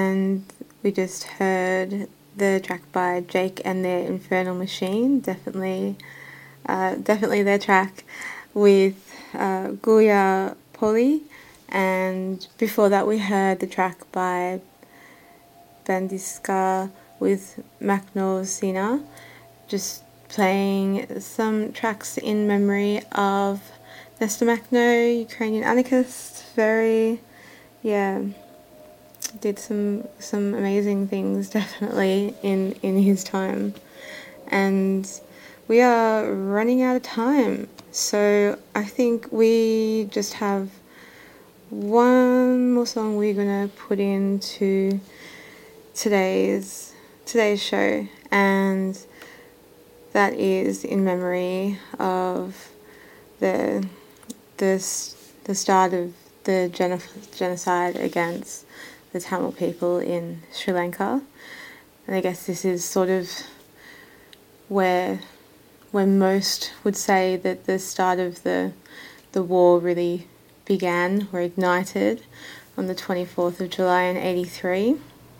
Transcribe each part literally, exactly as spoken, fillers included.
and we just heard the track by Jake and their Infernal Machine, definitely uh, definitely their track, with uh, Guya Poli, and before that we heard the track by Bandiska with Makno Sina, just playing some tracks in memory of Nestor Makhno, Ukrainian anarchist, very, yeah, did some some amazing things definitely in, in his time. And we are running out of time, so I think we just have one more song we're gonna put into today's today's show, and that is in memory of the the the start of the genocide against the Tamil people in Sri Lanka. And I guess this is sort of where where most would say that the start of the the war really began or ignited on the twenty-fourth of July in eighty-three.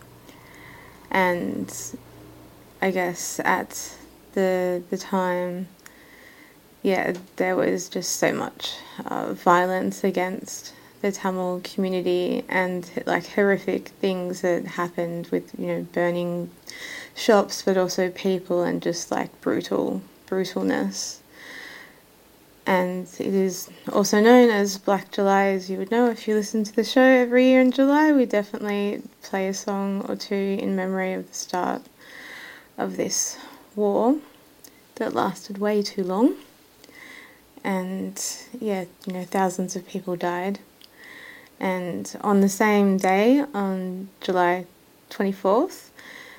And I guess at the the time, yeah, there was just so much uh, violence against the Tamil community, and like horrific things that happened with, you know, burning shops, but also people, and just like brutal brutalness. And it is also known as Black July, as you would know if you listen to the show every year in July. We definitely play a song or two in memory of the start of this war that lasted way too long. And yeah, you know, thousands of people died. And on the same day, on July twenty-fourth,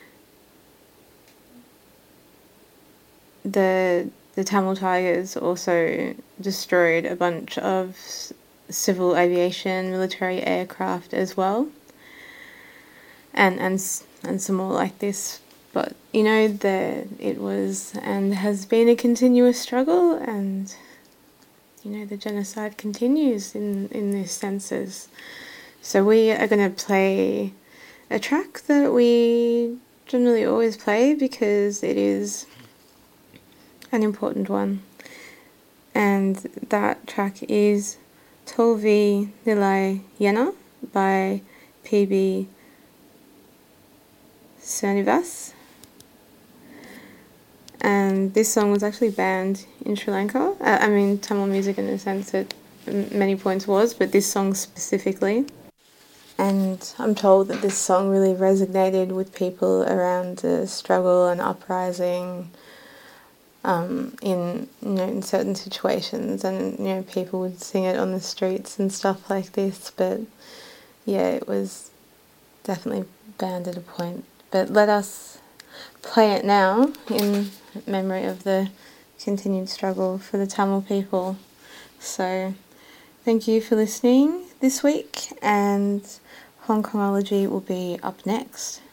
the the Tamil Tigers also destroyed a bunch of civil aviation, military aircraft as well, and and and some more like this. But you know, the it was and has been a continuous struggle, and you know, the genocide continues in, in this census. So we are going to play a track that we generally always play because it is an important one. And that track is Tolvi Nilai Yena by P B Srinivas. And this song was actually banned in Sri Lanka. Uh, I mean, Tamil music in the sense that many points was, but this song specifically. And I'm told that this song really resonated with people around the struggle and uprising um, in, you know, in certain situations, and you know, people would sing it on the streets and stuff like this. But yeah, it was definitely banned at a point. But let us play it now in memory of the continued struggle for the Tamil people. So thank you for listening this week, and Hong Kongology will be up next.